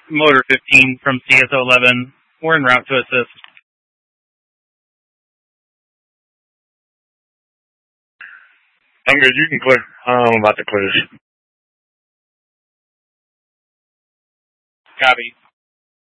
Motor 15 from CSO 11. We're en route to assist. I'm good. You can clear. I'm about to clear this. Copy.